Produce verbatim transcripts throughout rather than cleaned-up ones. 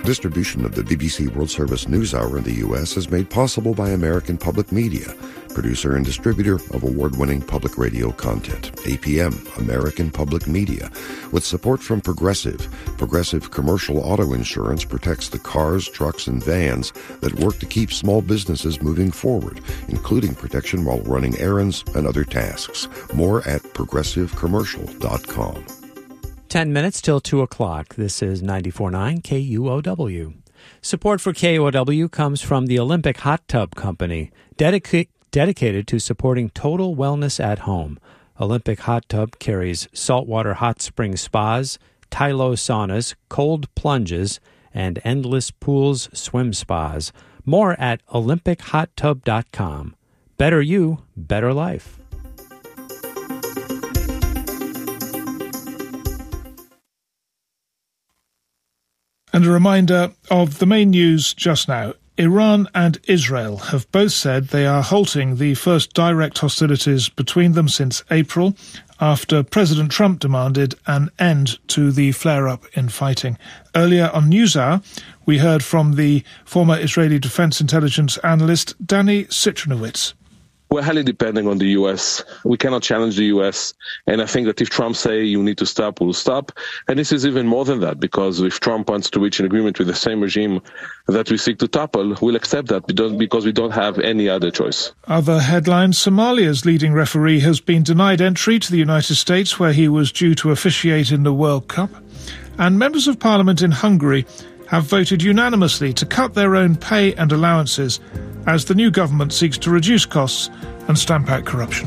Distribution of the B B C World Service NewsHour in the U S is made possible by American Public Media, producer and distributor of award-winning public radio content. A P M, American Public Media, with support from Progressive. Progressive Commercial Auto Insurance protects the cars, trucks, and vans that work to keep small businesses moving forward, including protection while running errands and other tasks. More at progressive commercial dot com. Ten minutes till two o'clock. This is ninety-four point nine K U O W. Support for K U O W comes from the Olympic Hot Tub Company, dedica- dedicated to supporting total wellness at home. Olympic Hot Tub carries saltwater hot spring spas, Tylo saunas, cold plunges, and endless pools swim spas. More at olympic hot tub dot com. Better you, better life. And a reminder of the main news just now. Iran and Israel have both said they are halting the first direct hostilities between them since April, after President Trump demanded an end to the flare-up in fighting. Earlier on NewsHour, we heard from the former Israeli defense intelligence analyst Danny Citronowicz. We're highly dependent on the U S. We cannot challenge the U S. And I think that if Trump say you need to stop, we'll stop. And this is even more than that, because if Trump wants to reach an agreement with the same regime that we seek to topple, we'll accept that because we don't have any other choice. Other headlines: Somalia's leading referee has been denied entry to the United States, where he was due to officiate in the World Cup. And members of parliament in Hungary have voted unanimously to cut their own pay and allowances as the new government seeks to reduce costs and stamp out corruption.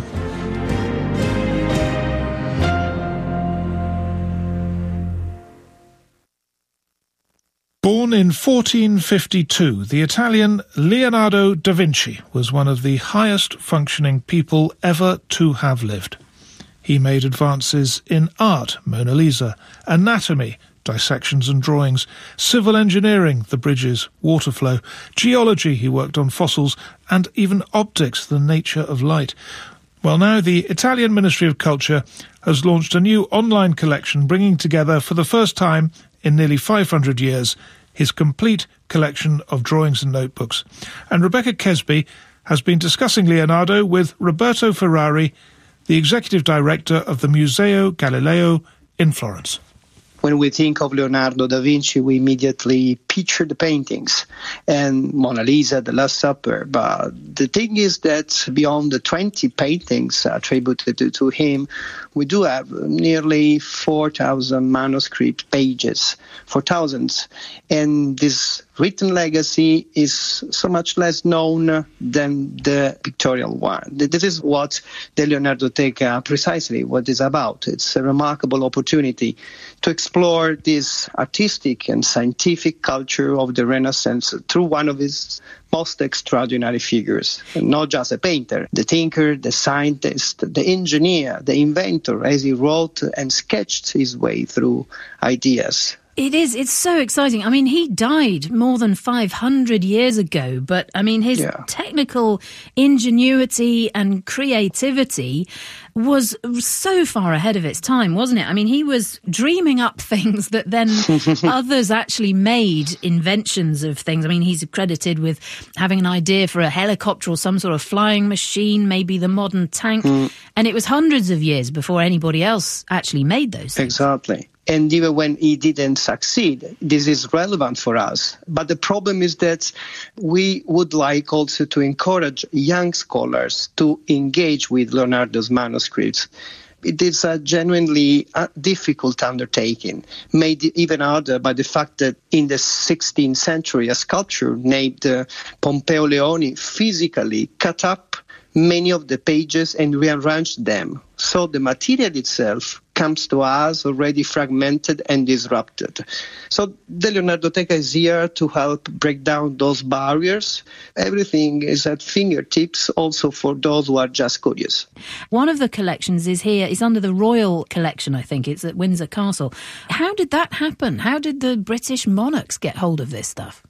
Born in fourteen fifty-two, the Italian Leonardo da Vinci was one of the highest functioning people ever to have lived. He made advances in art, Mona Lisa, anatomy, dissections and drawings, civil engineering, the bridges, water flow, geology, he worked on fossils, and even optics, the nature of light. Well, now the Italian Ministry of Culture has launched a new online collection bringing together for the first time in nearly five hundred years his complete collection of drawings and notebooks. And Rebecca Kesby has been discussing Leonardo with Roberto Ferrari, the executive director of the Museo Galileo in Florence. When we think of Leonardo da Vinci, we immediately picture the paintings and Mona Lisa, The Last Supper. But the thing is that beyond the twenty paintings attributed to, to him, we do have nearly four thousand manuscript pages, four thousand. And this written legacy is so much less known than the pictorial one. This is what the Leonardoteca precisely what is about. It's a remarkable opportunity to explore this artistic and scientific culture of the Renaissance through one of his most extraordinary figures, not just a painter, the thinker, the scientist, the engineer, the inventor, as he wrote and sketched his way through ideas. It is. It's so exciting. I mean, he died more than five hundred years ago, but I mean, his yeah. technical ingenuity and creativity was so far ahead of its time, wasn't it? I mean, he was dreaming up things that then others actually made inventions of things. I mean, he's credited with having an idea for a helicopter or some sort of flying machine, maybe the modern tank. Mm. And it was hundreds of years before anybody else actually made those things. Exactly. And even when he didn't succeed, this is relevant for us. But the problem is that we would like also to encourage young scholars to engage with Leonardo's manuscripts. It is a genuinely uh, difficult undertaking, made even harder by the fact that in the sixteenth century, a sculptor named uh, Pompeo Leoni physically cut up many of the pages and rearranged them. So the material itself comes to us already fragmented and disrupted. So the Leonardoteca is here to help break down those barriers. Everything is at fingertips also for those who are just curious. One of the collections is here, is under the Royal Collection, I think. It's at Windsor Castle. How did that happen? How did the British monarchs get hold of this stuff?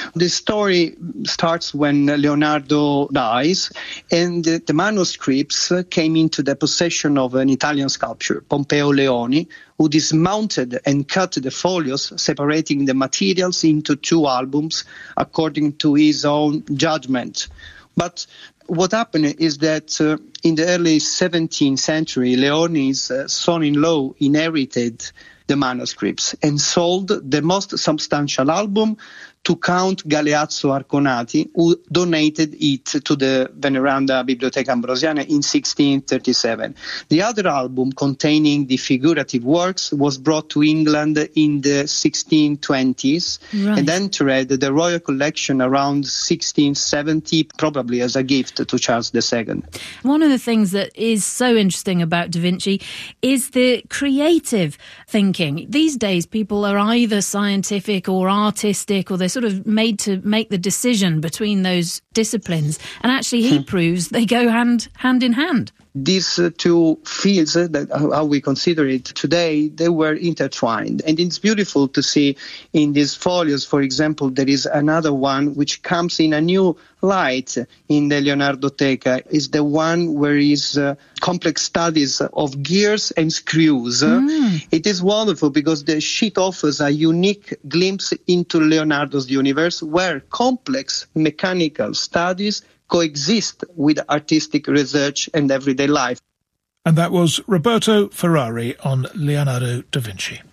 The story starts when Leonardo dies, and the, the manuscripts came into the possession of an Italian sculptor, Pompeo Leoni, who dismounted and cut the folios, separating the materials into two albums according to his own judgment. But what happened is that uh, in the early seventeenth century, Leoni's uh, son-in-law inherited the manuscripts and sold the most substantial album to Count Galeazzo Arconati, who donated it to the Veneranda Biblioteca Ambrosiana in sixteen thirty-seven. The other album, containing the figurative works, was brought to England in the sixteen twenties right. and entered the royal collection around sixteen seventy, probably as a gift to Charles the Second. One of the things that is so interesting about Da Vinci is the creative thinking. These days, people are either scientific or artistic, or they're sort of made to make the decision between those disciplines, and actually he hmm. proves they go hand hand in hand. These uh, two fields, uh, that how we consider it today, they were intertwined. And it's beautiful to see in these folios, for example, there is another one which comes in a new light in the Leonardoteca. Is the one where is uh, complex studies of gears and screws. Mm. It is wonderful because the sheet offers a unique glimpse into Leonardo's universe, where complex mechanical studies coexist with artistic research and everyday life. And that was Roberto Ferrari on Leonardo da Vinci.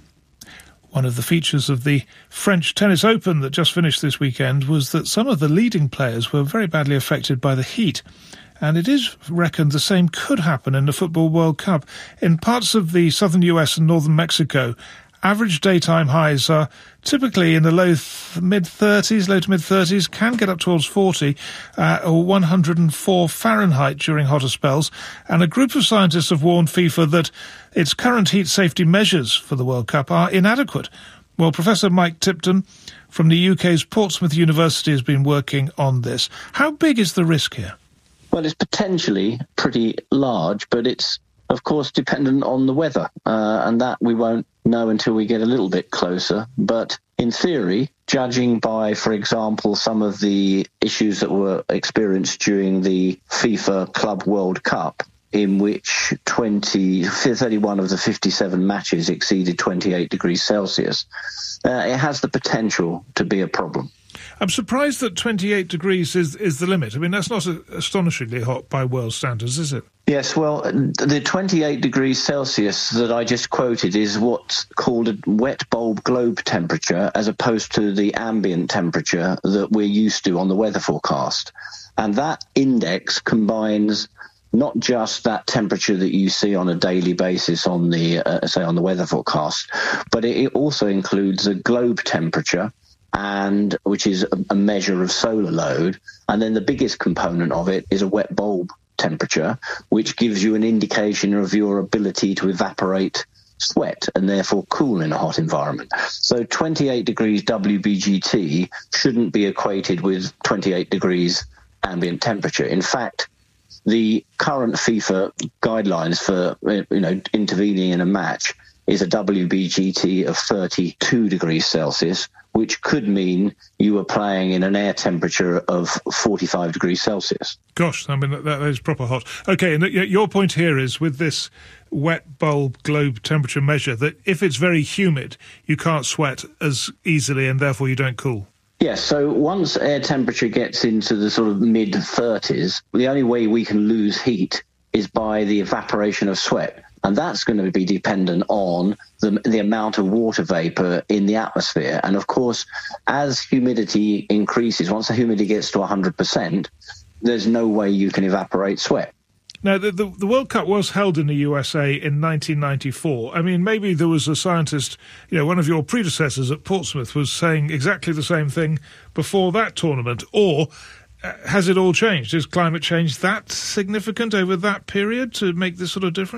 One of the features of the French Tennis Open that just finished this weekend was that some of the leading players were very badly affected by the heat. And it is reckoned the same could happen in the Football World Cup. In parts of the southern U S and northern Mexico, average daytime highs are typically in the low th- mid-thirties, low to mid-thirties, can get up towards forty, uh, or one hundred four Fahrenheit during hotter spells. And a group of scientists have warned FIFA that its current heat safety measures for the World Cup are inadequate. Well, Professor Mike Tipton from the U K's Portsmouth University has been working on this. How big is the risk here? Well, it's potentially pretty large, but it's, of course, dependent on the weather, uh, and that we won't know until we get a little bit closer. But in theory, judging by, for example, some of the issues that were experienced during the FIFA Club World Cup, in which twenty, thirty-one of the fifty-seven matches exceeded twenty-eight degrees Celsius, uh, it has the potential to be a problem. I'm surprised that twenty-eight degrees is, is the limit. I mean, that's not a, astonishingly hot by world standards, is it? Yes, well, the twenty-eight degrees Celsius that I just quoted is what's called a wet bulb globe temperature, as opposed to the ambient temperature that we're used to on the weather forecast. And that index combines not just that temperature that you see on a daily basis on the, uh, say, on the weather forecast, but it, it also includes a globe temperature, and which is a, a measure of solar load. And then the biggest component of it is a wet bulb temperature, which gives you an indication of your ability to evaporate sweat and therefore cool in a hot environment. So twenty-eight degrees W B G T shouldn't be equated with twenty-eight degrees ambient temperature. In fact, the current FIFA guidelines for, you know, intervening in a match is a W B G T of thirty-two degrees Celsius, which could mean you were playing in an air temperature of forty-five degrees Celsius. Gosh, I mean, that, that is proper hot. OK, and your point here is, with this wet bulb globe temperature measure, that if it's very humid, you can't sweat as easily and therefore you don't cool. Yes, so once air temperature gets into the sort of mid-thirties, the only way we can lose heat is by the evaporation of sweat. And that's going to be dependent on the, the amount of water vapor in the atmosphere. And, of course, as humidity increases, once the humidity gets to one hundred percent, there's no way you can evaporate sweat. Now, the, the, the World Cup was held in the U S A in nineteen ninety-four. I mean, maybe there was a scientist, you know, one of your predecessors at Portsmouth was saying exactly the same thing before that tournament. Or uh, has it all changed? Is climate change that significant over that period to make this sort of difference?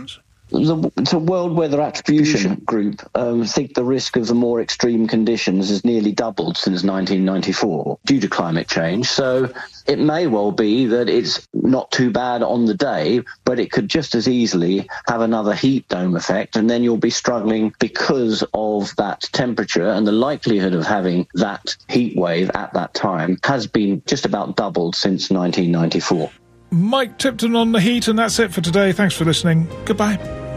The, the World Weather Attribution Group um, think the risk of the more extreme conditions has nearly doubled since nineteen ninety-four due to climate change. So it may well be that it's not too bad on the day, but it could just as easily have another heat dome effect, and then you'll be struggling because of that temperature, and the likelihood of having that heat wave at that time has been just about doubled since nineteen ninety-four. Mike Tipton on the heat, and that's it for today. Thanks for listening. Goodbye.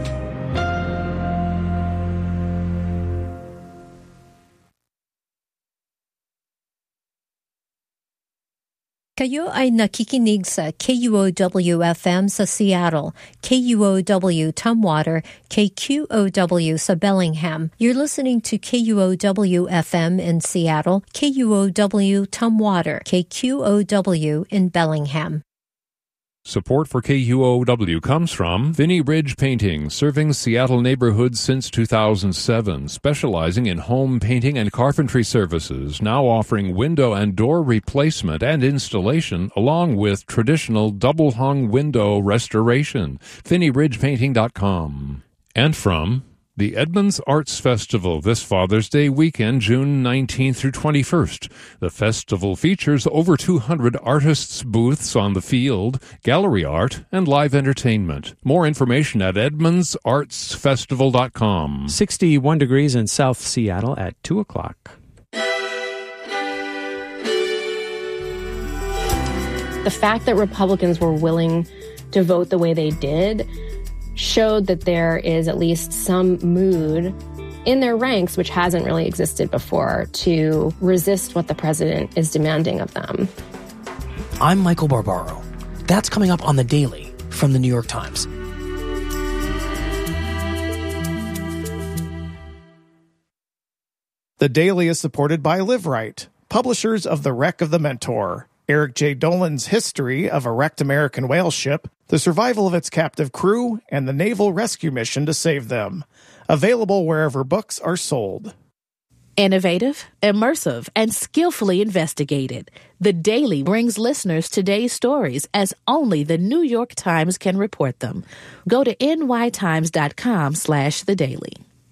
Kayo ay nakikinig sa K U O W F M sa Seattle, K U O W Tumwater, K Q O W sa Bellingham. You're listening to K U O W F M in Seattle, K U O W Tumwater, K Q O W in Bellingham. Support for K U O W comes from Vinnie Ridge Painting, serving Seattle neighborhoods since two thousand seven, specializing in home painting and carpentry services, now offering window and door replacement and installation, along with traditional double-hung window restoration. Vinnie Ridge Painting dot com. And from the Edmonds Arts Festival this Father's Day weekend, June nineteenth through twenty-first. The festival features over two hundred artists' booths on the field, gallery art, and live entertainment. More information at edmonds arts festival dot com. sixty-one degrees in South Seattle at two o'clock. The fact that Republicans were willing to vote the way they did showed that there is at least some mood in their ranks, which hasn't really existed before, to resist what the president is demanding of them. I'm Michael Barbaro. That's coming up on The Daily from The New York Times. The Daily is supported by LiveRight, publishers of The Wreck of the Mentor, Eric J. Dolan's history of a wrecked American whale ship, the survival of its captive crew, and the naval rescue mission to save them. Available wherever books are sold. Innovative, immersive, and skillfully investigated. The Daily brings listeners today's stories as only the New York Times can report them. Go to N Y times dot com slash the daily.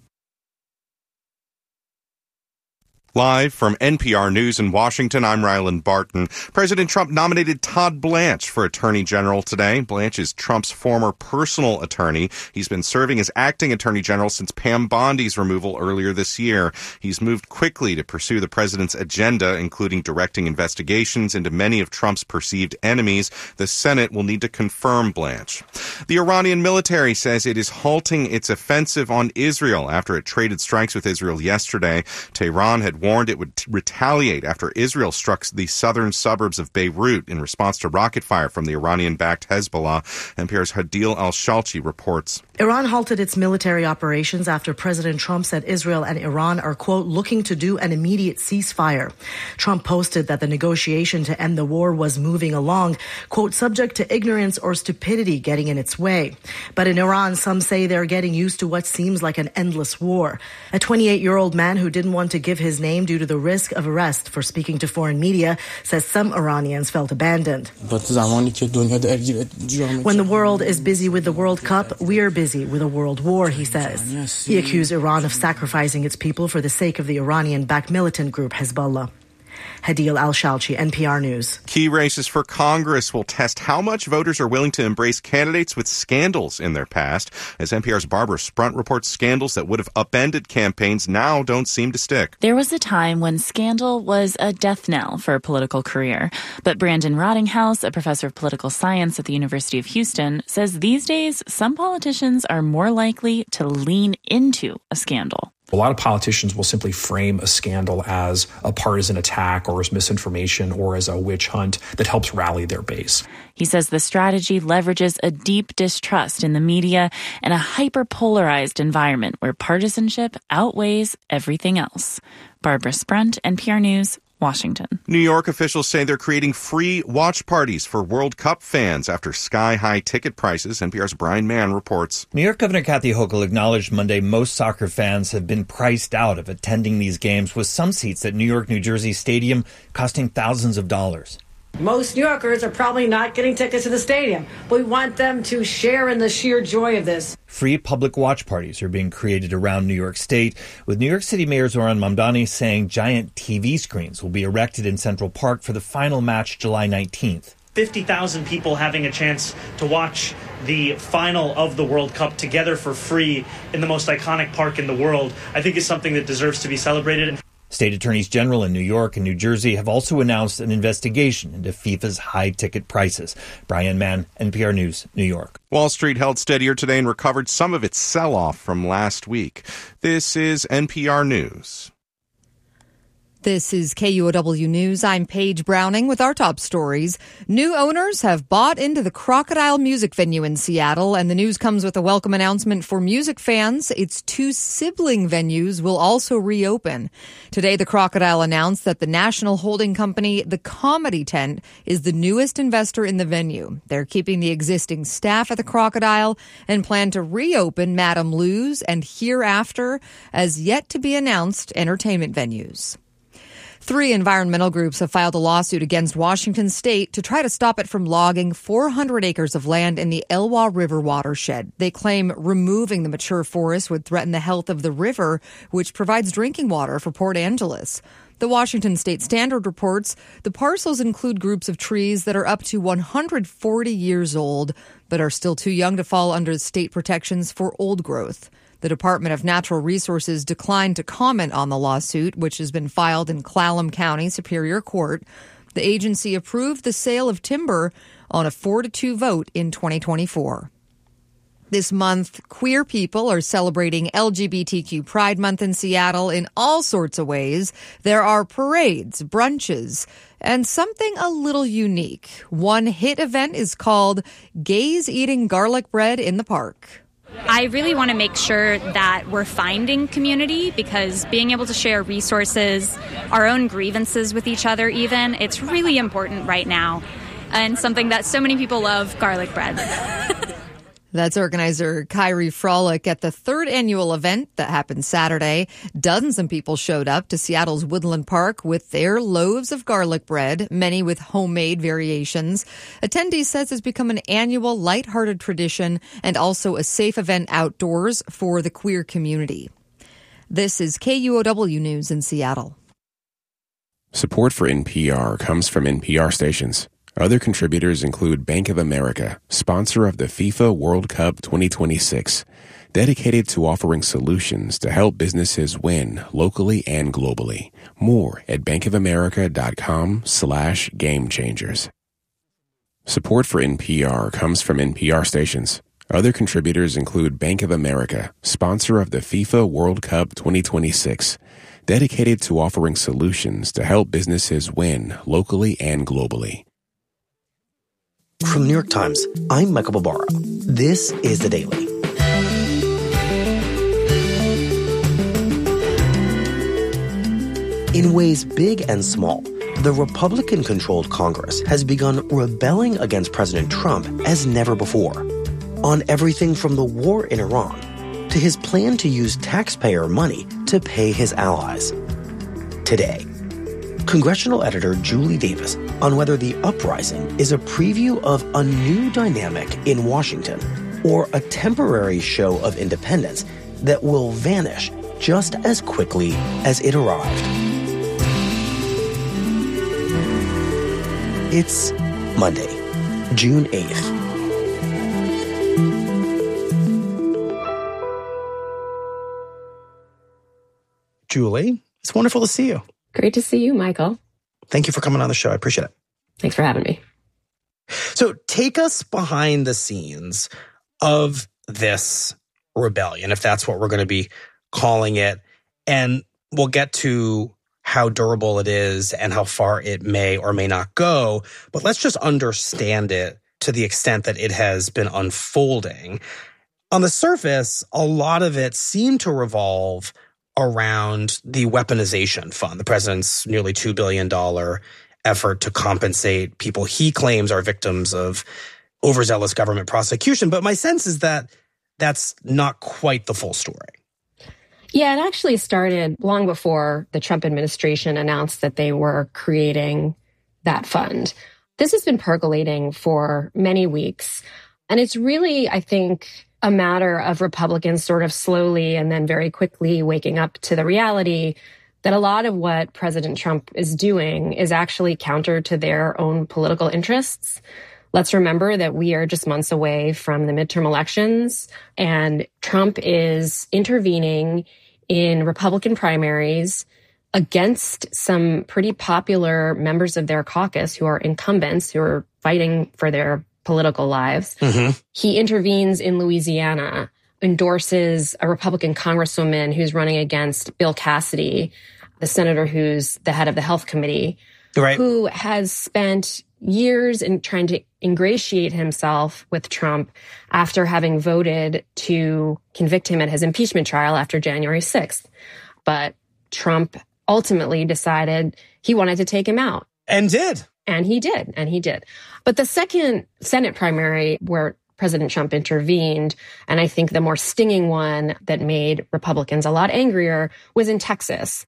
Live from N P R News in Washington, I'm Ryland Barton. President Trump nominated Todd Blanche for Attorney General today. Blanche is Trump's former personal attorney. He's been serving as acting Attorney General since Pam Bondi's removal earlier this year. He's moved quickly to pursue the president's agenda, including directing investigations into many of Trump's perceived enemies. The Senate will need to confirm Blanche. The Iranian military says it is halting its offensive on Israel after it traded strikes with Israel yesterday. Tehran had warned it would t- retaliate after Israel struck the southern suburbs of Beirut in response to rocket fire from the Iranian-backed Hezbollah. N P R's Hadil Al-Shalchi reports. Iran halted its military operations after President Trump said Israel and Iran are, quote, looking to do an immediate ceasefire. Trump posted that the negotiation to end the war was moving along, quote, subject to ignorance or stupidity getting in its way. But in Iran, some say they're getting used to what seems like an endless war. A twenty-eight-year-old man who didn't want to give his name due to the risk of arrest for speaking to foreign media says some Iranians felt abandoned. When the world is busy with the World Cup, we're busy with a world war, he says. He accused Iran of sacrificing its people for the sake of the Iranian-backed militant group Hezbollah. Hadil Al-Shalchi, N P R News. Key races for Congress will test how much voters are willing to embrace candidates with scandals in their past. As N P R's Barbara Sprunt reports, scandals that would have upended campaigns now don't seem to stick. There was a time when scandal was a death knell for a political career. But Brandon Rottinghouse, a professor of political science at the University of Houston, says these days some politicians are more likely to lean into a scandal. A lot of politicians will simply frame a scandal as a partisan attack or as misinformation or as a witch hunt that helps rally their base. He says the strategy leverages a deep distrust in the media and a hyper-polarized environment where partisanship outweighs everything else. Barbara Sprunt, N P R News, Washington. New York officials say they're creating free watch parties for World Cup fans after sky-high ticket prices. N P R's Brian Mann reports. New York Governor Kathy Hochul acknowledged Monday most soccer fans have been priced out of attending these games, with some seats at New York, New Jersey Stadium costing thousands of dollars. Most New Yorkers are probably not getting tickets to the stadium, but we want them to share in the sheer joy of this. Free public watch parties are being created around New York State, with New York City Mayor Zohran Mamdani saying giant T V screens will be erected in Central Park for the final match July nineteenth. fifty thousand people having a chance to watch the final of the World Cup together for free in the most iconic park in the world, I think is something that deserves to be celebrated. State attorneys general in New York and New Jersey have also announced an investigation into FIFA's high ticket prices. Brian Mann, N P R News, New York. Wall Street held steadier today and recovered some of its sell-off from last week. This is N P R News. This is K U O W News. I'm Paige Browning with our top stories. New owners have bought into the Crocodile music venue in Seattle, and the news comes with a welcome announcement for music fans. Its two sibling venues will also reopen. Today, the Crocodile announced that the national holding company, the Comedy Tent, is the newest investor in the venue. They're keeping the existing staff at the Crocodile and plan to reopen Madame Lou's and Hereafter as yet-to-be-announced entertainment venues. Three environmental groups have filed a lawsuit against Washington State to try to stop it from logging four hundred acres of land in the Elwha River watershed. They claim removing the mature forest would threaten the health of the river, which provides drinking water for Port Angeles. The Washington State Standard reports the parcels include groups of trees that are up to one hundred forty years old, but are still too young to fall under state protections for old growth. The Department of Natural Resources declined to comment on the lawsuit, which has been filed in Clallam County Superior Court. The agency approved the sale of timber on a four to two vote in twenty twenty-four. This month, queer people are celebrating L G B T Q Pride Month in Seattle in all sorts of ways. There are parades, brunches, and something a little unique. One hit event is called Gays Eating Garlic Bread in the Park. I really want to make sure that we're finding community, because being able to share resources, our own grievances with each other even, it's really important right now, and something that so many people love, garlic bread. That's organizer Kyrie Frolick at the third annual event that happened Saturday. Dozens of people showed up to Seattle's Woodland Park with their loaves of garlic bread, many with homemade variations. Attendees says it's become an annual lighthearted tradition and also a safe event outdoors for the queer community. This is K U O W News in Seattle. Support for N P R comes from N P R stations. Other contributors include Bank of America, sponsor of the FIFA World Cup twenty twenty-six, dedicated to offering solutions to help businesses win locally and globally. More at bankofamerica.com slash game changers. Support for N P R comes from N P R stations. Other contributors include Bank of America, sponsor of the FIFA World Cup twenty twenty-six, dedicated to offering solutions to help businesses win locally and globally. From the New York Times, I'm Michael Barbaro. This is The Daily. In ways big and small, the Republican-controlled Congress has begun rebelling against President Trump as never before, on everything from the war in Iran to his plan to use taxpayer money to pay his allies. Today, Congressional editor Julie Davis on whether the uprising is a preview of a new dynamic in Washington or a temporary show of independence that will vanish just as quickly as it arrived. It's Monday, June eighth. Julie, it's wonderful to see you. Great to see you, Michael. Thank you for coming on the show. I appreciate it. Thanks for having me. So take us behind the scenes of this rebellion, if that's what we're going to be calling it. And we'll get to how durable it is and how far it may or may not go. But let's just understand it to the extent that it has been unfolding. On the surface, a lot of it seemed to revolve around the weaponization fund, the president's nearly two billion dollars effort to compensate people he claims are victims of overzealous government prosecution. But my sense is that that's not quite the full story. Yeah, it actually started long before the Trump administration announced that they were creating that fund. This has been percolating for many weeks. And it's really, I think, a matter of Republicans sort of slowly and then very quickly waking up to the reality that a lot of what President Trump is doing is actually counter to their own political interests. Let's remember that we are just months away from the midterm elections, and Trump is intervening in Republican primaries against some pretty popular members of their caucus who are incumbents, who are fighting for their political lives. Mm-hmm. He intervenes in Louisiana, endorses a Republican congresswoman who's running against Bill Cassidy, the senator who's the head of the health committee, right, who has spent years in trying to ingratiate himself with Trump after having voted to convict him at his impeachment trial after January sixth. But Trump ultimately decided he wanted to take him out. And did. And he did. And he did. But the second Senate primary where President Trump intervened, and I think the more stinging one that made Republicans a lot angrier, was in Texas,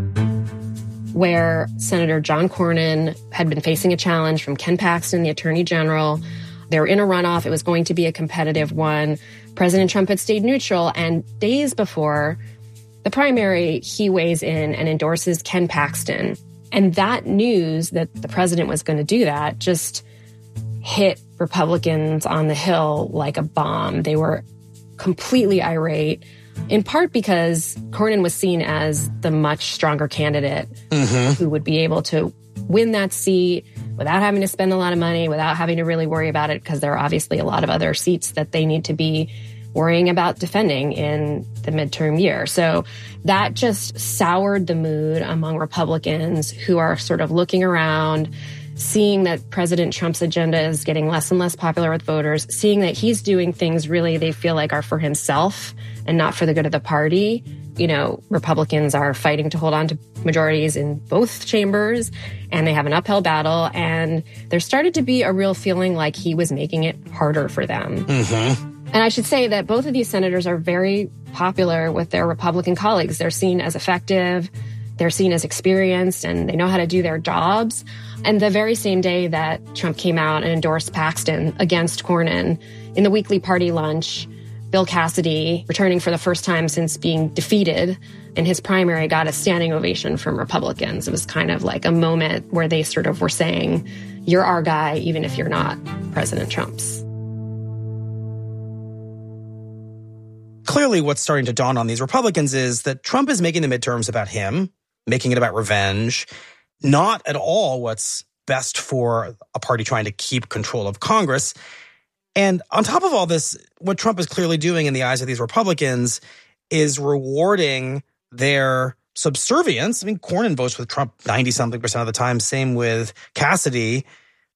where Senator John Cornyn had been facing a challenge from Ken Paxton, the Attorney General. They were in a runoff. It was going to be a competitive one. President Trump had stayed neutral, and days before the primary, he weighs in and endorses Ken Paxton. And that news that the president was going to do that just hit Republicans on the Hill like a bomb. They were completely irate, in part because Cornyn was seen as the much stronger candidate mm-hmm. who would be able to win that seat without having to spend a lot of money, without having to really worry about it, because there are obviously a lot of other seats that they need to be worrying about defending in the midterm year. So that just soured the mood among Republicans who are sort of looking around, seeing that President Trump's agenda is getting less and less popular with voters, seeing that he's doing things really they feel like are for himself and not for the good of the party. You know, Republicans are fighting to hold on to majorities in both chambers, and they have an uphill battle. And there started to be a real feeling like he was making it harder for them. Mm-hmm. And I should say that both of these senators are very popular with their Republican colleagues. They're seen as effective, they're seen as experienced, and they know how to do their jobs. And the very same day that Trump came out and endorsed Paxton against Cornyn, in the weekly party lunch, Bill Cassidy, returning for the first time since being defeated in his primary, got a standing ovation from Republicans. It was kind of like a moment where they sort of were saying, you're our guy, even if you're not President Trump's. Clearly, what's starting to dawn on these Republicans is that Trump is making the midterms about him, making it about revenge, not at all what's best for a party trying to keep control of Congress. And on top of all this, what Trump is clearly doing in the eyes of these Republicans is rewarding their subservience. I mean, Cornyn votes with Trump ninety-something percent of the time, same with Cassidy,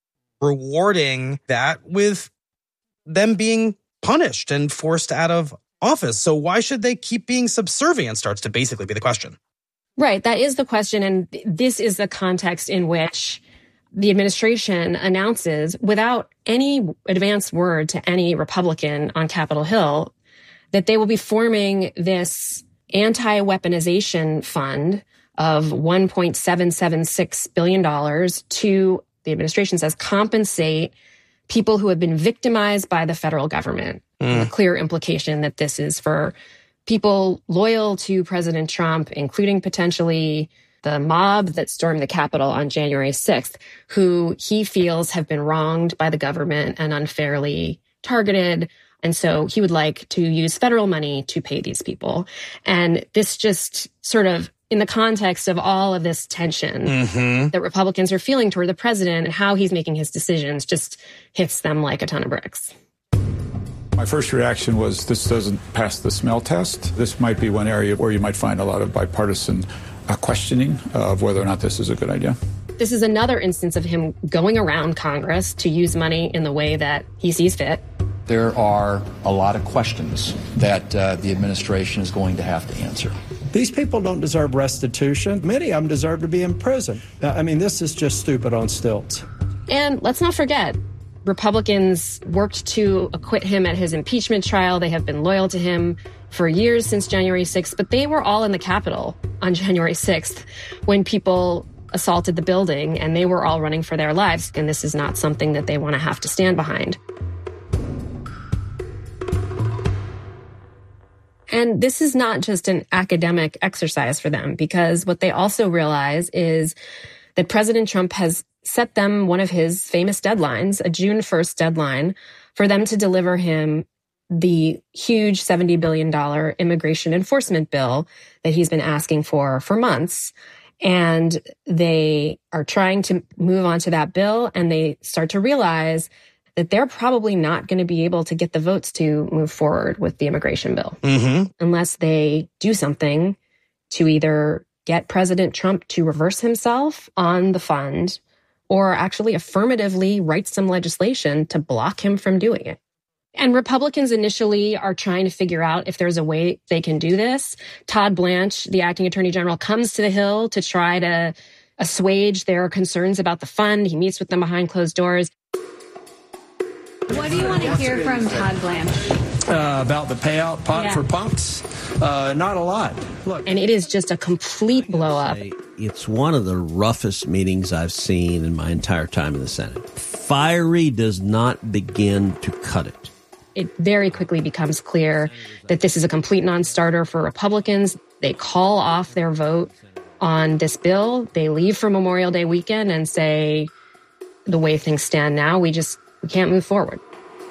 rewarding that with them being punished and forced out of office. So why should they keep being subservient starts to basically be the question. Right. That is the question. And this is the context in which the administration announces, without any advance word to any Republican on Capitol Hill, that they will be forming this anti-weaponization fund of one point seven seven six billion dollars to, the administration says, compensate people who have been victimized by the federal government. Mm. A clear implication that this is for people loyal to President Trump, including potentially the mob that stormed the Capitol on January sixth, who he feels have been wronged by the government and unfairly targeted. And so he would like to use federal money to pay these people. And this just sort of, in the context of all of this tension mm-hmm. that Republicans are feeling toward the president and how he's making his decisions, just hits them like a ton of bricks. My first reaction was, this doesn't pass the smell test. This might be one area where you might find a lot of bipartisan uh, questioning of whether or not this is a good idea. This is another instance of him going around Congress to use money in the way that he sees fit. There are a lot of questions that uh, the administration is going to have to answer. These people don't deserve restitution. Many of them deserve to be in prison. I mean, this is just stupid on stilts. And let's not forget, Republicans worked to acquit him at his impeachment trial. They have been loyal to him for years since January sixth, but they were all in the Capitol on January sixth when people assaulted the building, and they were all running for their lives, and this is not something that they want to have to stand behind. And this is not just an academic exercise for them, because what they also realize is that President Trump has set them one of his famous deadlines, a June first deadline, for them to deliver him the huge seventy billion dollars immigration enforcement bill that he's been asking for for months. And they are trying to move on to that bill, and they start to realize that they're probably not going to be able to get the votes to move forward with the immigration bill mm-hmm. unless they do something to either get President Trump to reverse himself on the fund or actually affirmatively write some legislation to block him from doing it. And Republicans initially are trying to figure out if there's a way they can do this. Todd Blanche, the acting attorney general, comes to the Hill to try to assuage their concerns about the fund. He meets with them behind closed doors. What do you want to hear from Todd Blanche? Uh, about the payout pot Yeah. for punks? Uh, not a lot. Look. And it is just a complete blow up. It's one of the roughest meetings I've seen in my entire time in the Senate. Fiery does not begin to cut it. It very quickly becomes clear that this is a complete non-starter for Republicans. They call off their vote on this bill. They leave for Memorial Day weekend and say, the way things stand now, we just we can't move forward.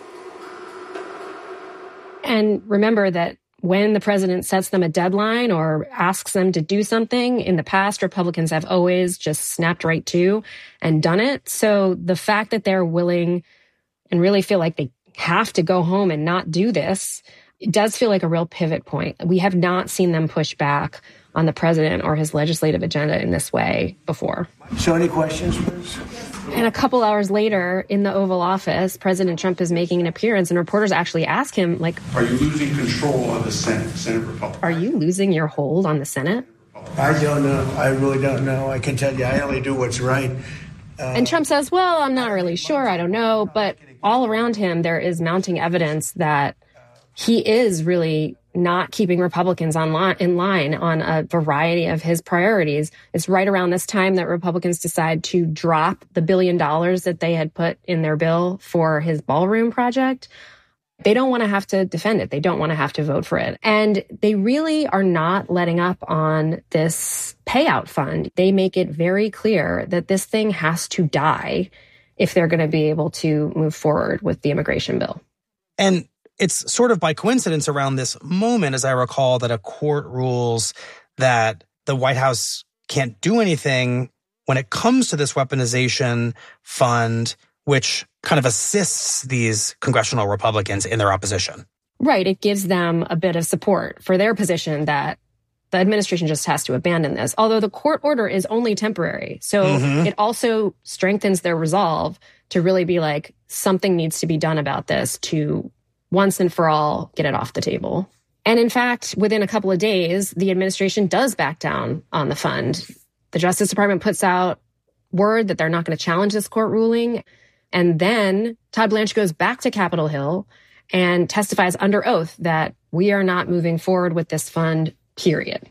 And remember that when the president sets them a deadline or asks them to do something, in the past, Republicans have always just snapped right to and done it. So the fact that they're willing and really feel like they have to go home and not do this, it does feel like a real pivot point. We have not seen them push back on the president or his legislative agenda in this way before. So any questions, please? And a couple hours later, in the Oval Office, President Trump is making an appearance, and reporters actually ask him, like, Are you losing control of the Senate, Senate Republican? are you losing your hold on the Senate? I don't know. I really don't know. I can tell you, I only do what's right. Uh, And Trump says, well, I'm not really sure. I don't know. But all around him, there is mounting evidence that he is really not keeping Republicans on line, in line on a variety of his priorities. It's right around this time that Republicans decide to drop the billion dollars that they had put in their bill for his ballroom project. They don't want to have to defend it. They don't want to have to vote for it. And they really are not letting up on this payout fund. They make it very clear that this thing has to die if they're going to be able to move forward with the immigration bill. And it's sort of by coincidence around this moment, as I recall, that a court rules that the White House can't do anything when it comes to this weaponization fund, which kind of assists these congressional Republicans in their opposition. Right. It gives them a bit of support for their position that the administration just has to abandon this, although the court order is only temporary. So Mm-hmm. it also strengthens their resolve to really be like, something needs to be done about this to once and for all get it off the table. And in fact, within a couple of days, the administration does back down on the fund. The Justice Department puts out word that they're not going to challenge this court ruling. And then Todd Blanche goes back to Capitol Hill and testifies under oath that we are not moving forward with this fund, period.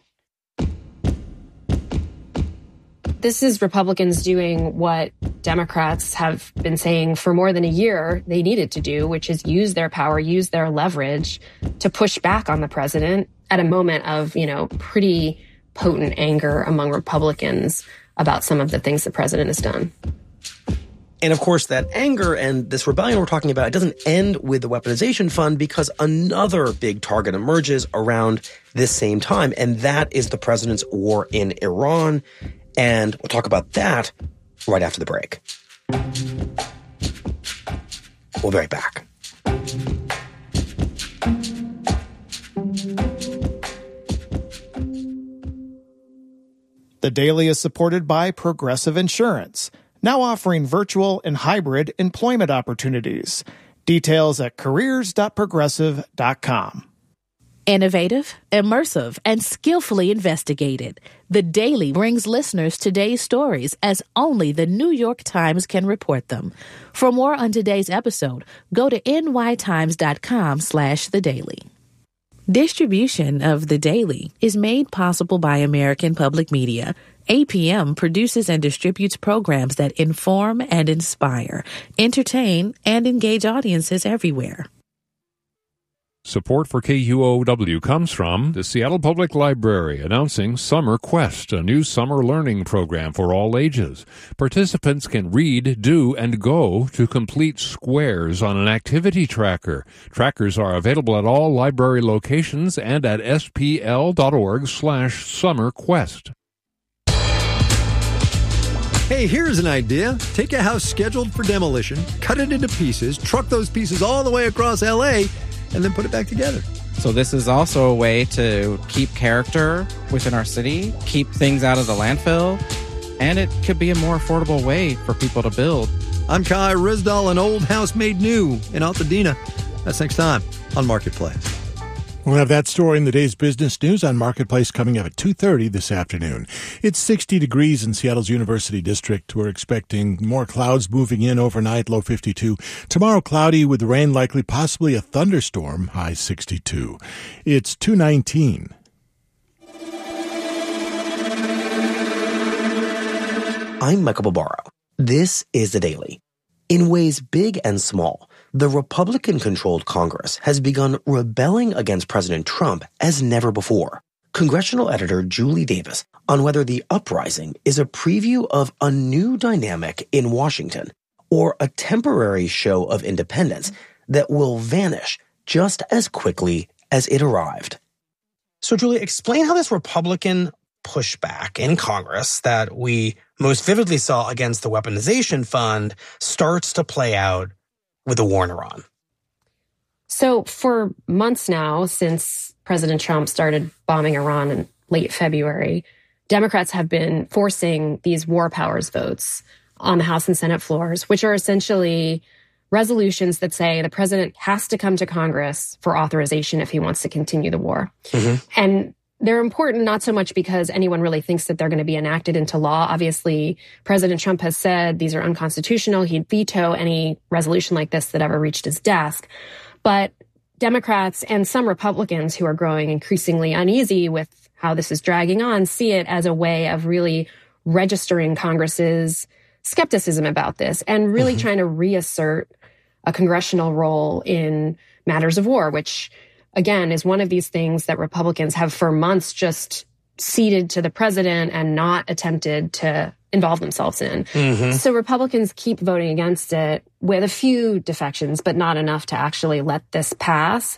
This is Republicans doing what Democrats have been saying for more than a year they needed to do, which is use their power, use their leverage to push back on the president at a moment of, you know, pretty potent anger among Republicans about some of the things the president has done. And of course, that anger and this rebellion we're talking about, it doesn't end with the weaponization fund, because another big target emerges around this same time, and that is the president's war in Iran. And we'll talk about that right after the break. We'll be right back. The Daily is supported by Progressive Insurance, now offering virtual and hybrid employment opportunities. Details at careers dot progressive dot com. Innovative, immersive, and skillfully investigated. The Daily brings listeners today's stories as only the New York Times can report them. For more on today's episode, go to n y times dot com slash the daily. Distribution of The Daily is made possible by American Public Media. A P M produces and distributes programs that inform and inspire, entertain, and engage audiences everywhere. Support for K U O W comes from the Seattle Public Library, announcing Summer Quest, a new summer learning program for all ages. Participants can read, do, and go to complete squares on an activity tracker. Trackers are available at all library locations and at spl.org slash summerquest. Hey, here's an idea. Take a house scheduled for demolition, cut it into pieces, truck those pieces all the way across L A, and then put it back together. So this is also a way to keep character within our city, keep things out of the landfill, and it could be a more affordable way for people to build. I'm Kai Rizdal, An Old House Made New in Altadena. That's next time on Marketplace. We'll have that story in the day's business news on Marketplace coming up at two thirty this afternoon. It's sixty degrees in Seattle's University District. We're expecting more clouds moving in overnight, low fifty-two. Tomorrow, cloudy with rain, likely possibly a thunderstorm, high sixty-two. It's two nineteen. I'm Michael Barbaro. This is The Daily. In ways big and small, the Republican-controlled Congress has begun rebelling against President Trump as never before. Congressional editor Julie Davis on whether the uprising is a preview of a new dynamic in Washington or a temporary show of independence that will vanish just as quickly as it arrived. So, Julie, explain how this Republican pushback in Congress that we most vividly saw against the weaponization fund starts to play out with the war in Iran. So for months now, since President Trump started bombing Iran in late February, Democrats have been forcing these war powers votes on the House and Senate floors, which are essentially resolutions that say the president has to come to Congress for authorization if he wants to continue the war. Mm-hmm. And they're important not so much because anyone really thinks that they're going to be enacted into law. Obviously, President Trump has said these are unconstitutional. He'd veto any resolution like this that ever reached his desk. But Democrats and some Republicans who are growing increasingly uneasy with how this is dragging on see it as a way of really registering Congress's skepticism about this and really mm-hmm. trying to reassert a congressional role in matters of war, which again, is one of these things that Republicans have for months just ceded to the president and not attempted to involve themselves in. Mm-hmm. So Republicans keep voting against it with a few defections, but not enough to actually let this pass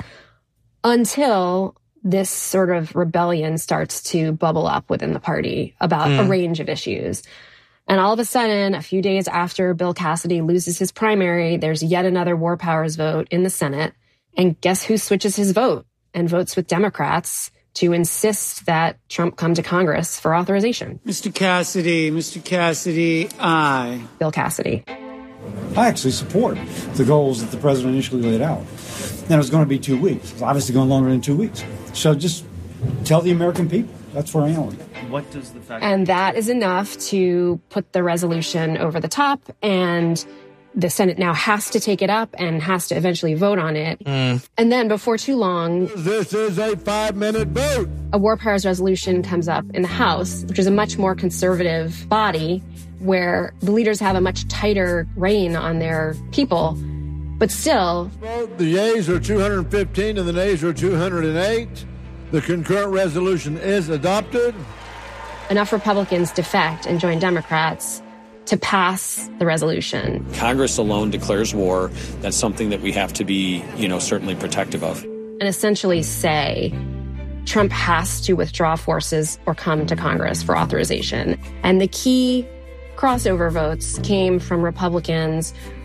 until this sort of rebellion starts to bubble up within the party about mm. a range of issues. And all of a sudden, a few days after Bill Cassidy loses his primary, there's yet another war powers vote in the Senate. And guess who switches his vote and votes with Democrats to insist that Trump come to Congress for authorization? Mister Cassidy, Mister Cassidy, aye. Bill Cassidy. I actually support the goals that the president initially laid out. And it was going to be two weeks. It's obviously going longer than two weeks. So just tell the American people. That's where I am with it. What does the fact... And that is enough to put the resolution over the top, and the Senate now has to take it up and has to eventually vote on it. Mm. And then before too long... This is a five-minute vote. A war powers resolution comes up in the House, which is a much more conservative body where the leaders have a much tighter rein on their people. But still... The yeas are two hundred fifteen and the nays are two hundred eight. The concurrent resolution is adopted. Enough Republicans defect and join Democrats to pass the resolution. Congress alone declares war. That's something that we have to be, you know, certainly protective of. And essentially say Trump has to withdraw forces or come to Congress for authorization. And the key crossover votes came from Republicans